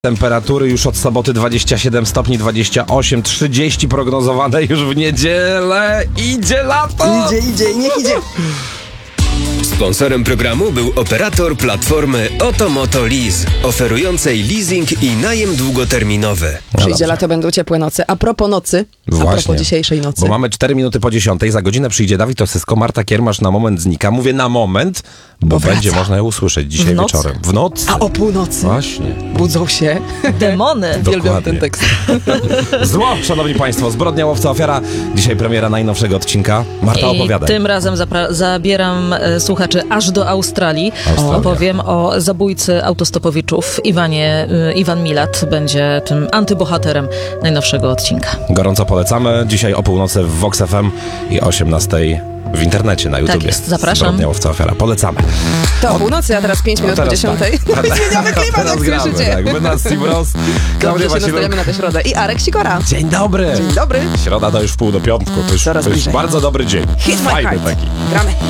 Temperatury już od soboty 27 stopni, 28, 30 prognozowane już w niedzielę. Idzie lato! Idzie, niech idzie. Sponsorem programu był operator platformy Otomoto Lease, oferującej leasing i najem długoterminowy. Przyjdzie lato, będą ciepłe noce. A propos nocy, a propos dzisiejszej nocy. Bo mamy 4 minuty po 10, za godzinę przyjdzie Dawid Osysko, Marta Kiermasz na moment znika. Mówię na moment, bo będzie można ją usłyszeć dzisiaj wieczorem. W nocy. A o północy Właśnie. budzą się demony. Uwielbiam ten tekst. Zło, szanowni państwo, Zbrodnia, łowca, ofiara. Dzisiaj premiera najnowszego odcinka. Marta, opowiadaj. Tym razem zabieram słuchaczy aż do Australii. Opowiem o zabójcy autostopowiczów Iwan Milat będzie tym antybohaterem najnowszego odcinka. Gorąco polecamy. Dzisiaj o północy w Vox FM i 18 w internecie, na YouTubie. Tak jest, zapraszam. Zbrodnia, łowca, ofiara. Polecamy. To o północy, a teraz 5 minut po 10. Tak. Zmieniamy klimat, jak słyszycie. Tak, my nas Steve Ross, Dobrze się nastawiamy na tę środę. I Arek Sikora. Dzień dobry. Dzień dobry. Środa to już wpół do piątku. To już Coraz bliżej. bardzo dobry dzień. Hit my Fajny heart. taki. Gramy.